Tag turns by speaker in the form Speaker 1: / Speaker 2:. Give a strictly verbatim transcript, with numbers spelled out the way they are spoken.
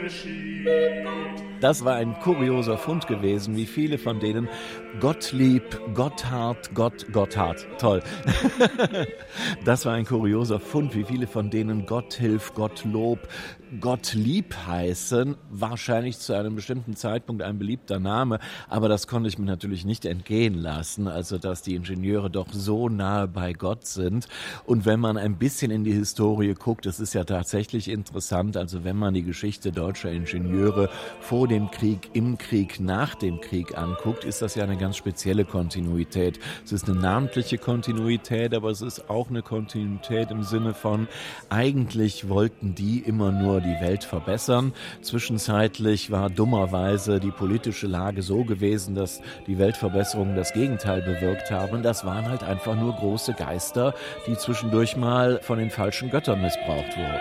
Speaker 1: Das war ein kurioser Fund gewesen, wie viele von denen Gottlieb, Gotthard, Gott, Gotthard, toll. Das war ein kurioser Fund, wie viele von denen Gotthilf, Gottlob, Gottlieb heißen. Wahrscheinlich zu einem bestimmten Zeitpunkt ein beliebter Name, aber das konnte ich mir natürlich nicht entgehen lassen, also dass die Ingenieure doch so nahe bei Gott sind. Und wenn man ein bisschen in die Historie guckt, das ist ja tatsächlich interessant, also wenn man die Geschichte deutscher Ingenieure vor dem Krieg, im Krieg, nach dem Krieg anguckt, ist das ja eine ganz spezielle Kontinuität. Es ist eine namentliche Kontinuität, aber es ist auch eine Kontinuität im Sinne von, eigentlich wollten die immer nur die Welt verbessern. Zwischenzeitlich war dummerweise die politische Lage so gewesen, dass die Weltverbesserungen das Gegenteil bewirkt haben. Das waren halt einfach nur große Geister, die zwischendurch mal von den falschen Göttern missbraucht wurden.